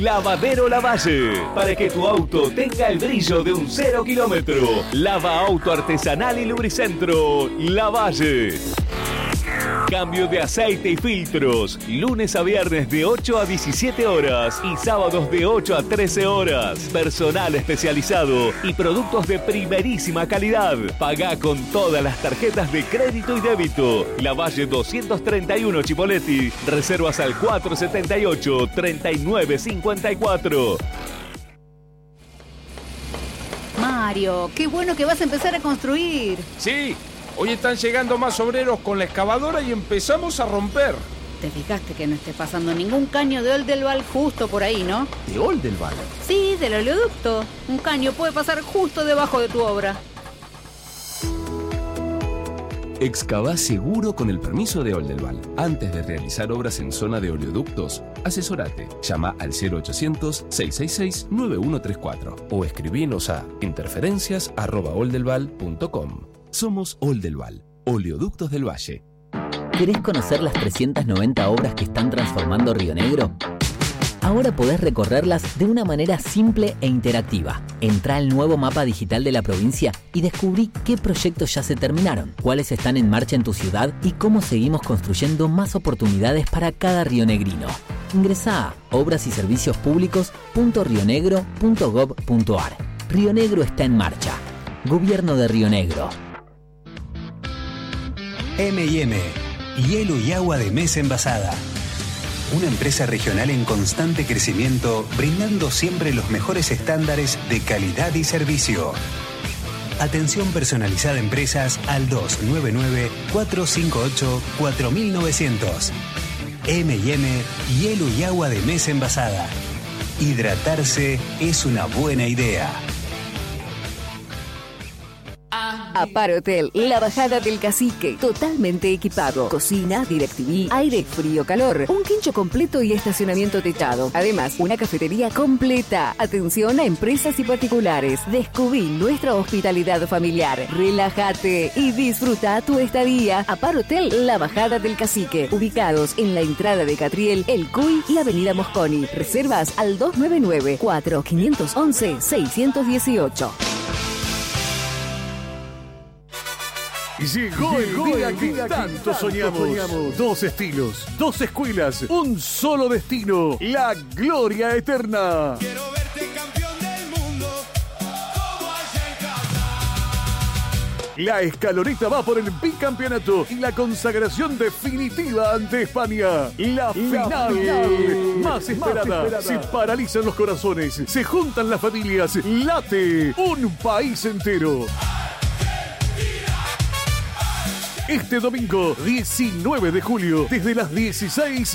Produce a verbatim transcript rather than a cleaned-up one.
Lavadero Lavalle, para que tu auto tenga el brillo de un cero kilómetro. Lava auto artesanal y lubricentro Lavalle. Cambio de aceite y filtros, lunes a viernes de ocho a diecisiete horas y sábados de ocho a trece horas. Personal especializado y productos de primerísima calidad. Pagá con todas las tarjetas de crédito y débito. Lavalle doscientos treinta y uno Chipoleti. Reservas al cuatro setenta y ocho, treinta y nueve cincuenta y cuatro. Mario, qué bueno que vas a empezar a construir. Sí. Hoy están llegando más obreros con la excavadora y empezamos a romper. Te fijaste que no esté pasando ningún caño de Oldelval justo por ahí, ¿no? ¿De Oldelval? Sí, del oleoducto. Un caño puede pasar justo debajo de tu obra. Excavá seguro con el permiso de Oldelval. Antes de realizar obras en zona de oleoductos, asesorate. Llama al cero ochocientos, seiscientos sesenta y seis, nueve uno tres cuatro o escribinos a interferencias arroba oldelval punto com. Somos Oldelval, Oleoductos del Valle. ¿Querés conocer las trescientas noventa obras que están transformando Río Negro? Ahora podés recorrerlas de una manera simple e interactiva. Entrá al nuevo mapa digital de la provincia y descubrí qué proyectos ya se terminaron, cuáles están en marcha en tu ciudad y cómo seguimos construyendo más oportunidades para cada rionegrino. Ingresá a obras y servicios públicos punto rionegro punto gob punto ar. Río Negro está en marcha. Gobierno de Río Negro. eme y eme, hielo y agua de mesa envasada. Una empresa regional en constante crecimiento, brindando siempre los mejores estándares de calidad y servicio. Atención personalizada a empresas al dos nueve nueve, cuatro cinco ocho, cuatro nueve cero cero. eme y eme, hielo y agua de mesa envasada. Hidratarse es una buena idea. Apar Hotel, la bajada del Cacique, totalmente equipado. Cocina, DirecTV, aire, frío, calor, un quincho completo y estacionamiento techado. Además, una cafetería completa. Atención a empresas y particulares. Descubrí nuestra hospitalidad familiar. Relájate y disfruta tu estadía. Apar Hotel, la bajada del Cacique, ubicados en la entrada de Catriel, El Cuy y Avenida Mosconi. Reservas al dos nueve nueve, cuatro cinco uno uno, seis uno ocho. Llegó, Llegó el día, el día que, que tanto, tanto soñamos. soñamos. Dos estilos, dos escuelas, un solo destino. La gloria eterna. Quiero verte campeón del mundo, como allá en casa. La escaloneta va por el bicampeonato y la consagración definitiva ante España. La, la final, final más, esperada. más esperada. Se paralizan los corazones, se juntan las familias, late un país entero. Este domingo, diecinueve de julio, desde las dieciséis,